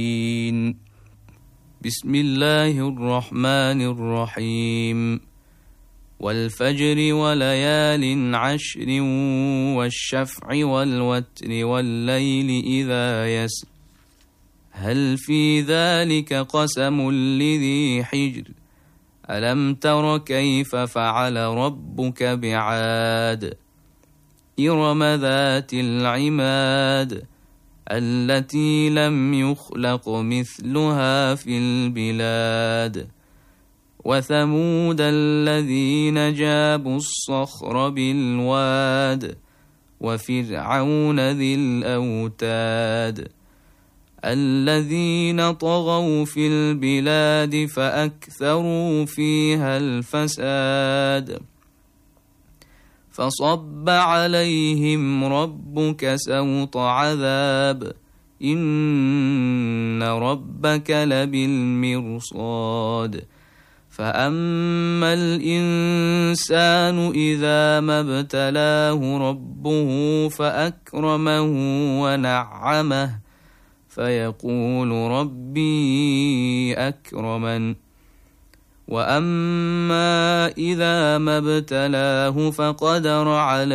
بسم الله الرحمن الرحيم والفجر وليال عشر والشفع والوتر والليل إذا يسر هل في ذلك قسم لذي حجر ألم تر كيف فعل ربك بعاد إرم ذات العماد التي لم يخلق مثلها في البلاد وثمود الذين جابوا الصخر بالواد وفرعون ذي الأوتاد الذين طغوا في البلاد فأكثروا فيها الفساد فصب عليهم ربك سوط عذاب إن ربك لبالمرصاد فأما الإنسان إذا ما ابتلاه ربه فأكرمه ونعمه فيقول ربي أكرمن وأما إذا ما ابتلاه فقدر عليه